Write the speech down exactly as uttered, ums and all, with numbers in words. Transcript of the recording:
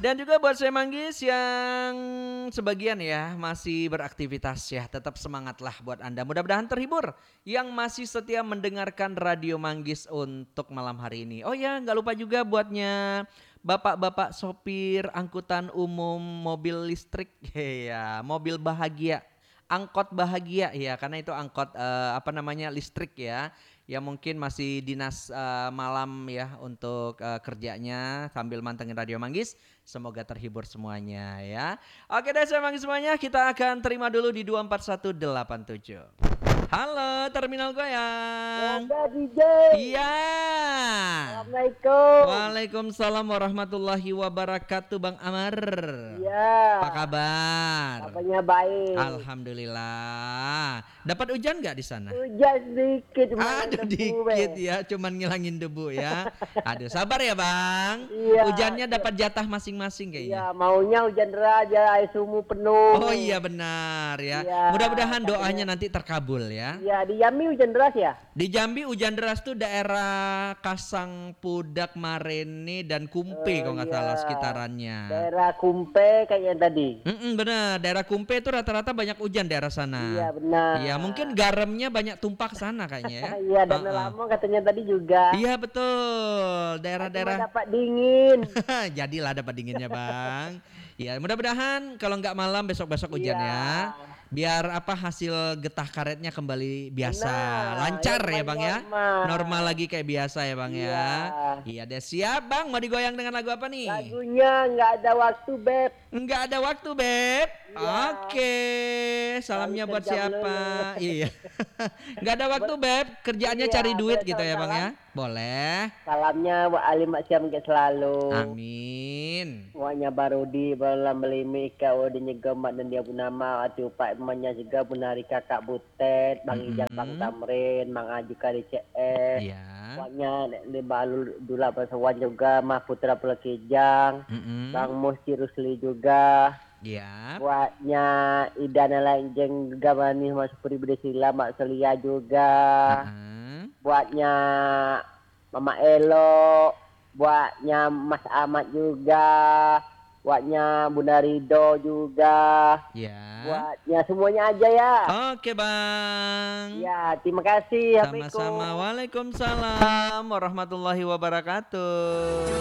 Dan juga buat saya Manggis yang sebagian ya masih beraktivitas ya, tetap semangatlah buat Anda. Mudah-mudahan terhibur yang masih setia mendengarkan Radio Manggis untuk malam hari ini. Oh ya, nggak lupa juga buatnya bapak-bapak sopir angkutan umum mobil listrik ya, mobil bahagia. Angkot bahagia ya, karena itu angkot eh, apa namanya listrik ya, yang mungkin masih dinas eh, malam ya untuk eh, kerjanya sambil mantengin Radio Manggis. Semoga terhibur semuanya ya. Oke deh saya Manggis semuanya, kita akan terima dulu di dua empat satu delapan tujuh. Halo Terminal Goyang. Ada D J. Iya. Assalamualaikum. Waalaikumsalam warahmatullahi wabarakatuh Bang Amar. Iya. Apa kabar? Kabarnya baik. Alhamdulillah. Dapat hujan nggak di sana? Hujan sedikit. Aduh dikit ya, cuman ngilangin debu ya. Aduh sabar ya Bang. Iya. Hujannya dapat jatah masing-masing kayaknya. Iya, maunya hujan deras aja, air sumur penuh. Oh iya benar ya. Iya, Mudah-mudahan katanya. doanya nanti terkabul ya. Iya, di Jambi hujan deras ya? Di Jambi hujan deras tuh daerah Kasang Pudak, Marene dan Kumpe Oh, kalau nggak iya. salah sekitarannya. Daerah Kumpe kayaknya tadi. Mm-mm, benar, daerah Kumpe itu rata-rata banyak hujan daerah sana. Iya, benar. Iya, mungkin garamnya banyak tumpah ke sana kayaknya ya. Iya, dan Uh-uh. lama katanya tadi juga. Iya betul, Cuma daerah-daerah. dapat dingin. Jadilah dapat dinginnya Bang. Ya mudah-mudahan kalau nggak malam besok-besok hujan Iya. ya. Biar apa hasil getah karetnya kembali biasa, Benar, lancar yang ya Bang ya. normal. Normal lagi kayak biasa ya Bang ya. Iya deh siap Bang, mau digoyang dengan lagu apa nih? Lagunya nggak ada waktu, Beb. Enggak ada waktu Beb. Iya. Oke, salamnya Kali buat kerja siapa? melulu. Iya. Enggak ada waktu Beb, kerjaannya Iya, cari duit boleh gitu ya Bang ya. salam-salam? Boleh. Salamnya buat Ali Maksiam ke selalu. Amin. Semuanya Barudi, Balam Belimi, Kau Dinyega Mak dan dia pun nama, Ati Upak emaknya juga Bunari Kakak Butet, Bang Ijal, Mm-mm. Bang Tamrin, Bang Aju Kari C E. Iya. Semuanya Lima Alul Dula Pasawan juga, Mah Putra Pelakijang, Mm-mm. Bang Musti Rusli juga. Iya. Buatnya Idana Lanjeng juga Mani Mas Puri Bidesila, Mak Selia juga. Heeh. Buatnya Mama Elo, buatnya Mas Ahmad juga, buatnya Bunda Rido juga, Ya. buatnya semuanya aja ya. Oke Bang. Ya, terima kasih. Sama-sama. Waalaikumsalam warahmatullahi wabarakatuh.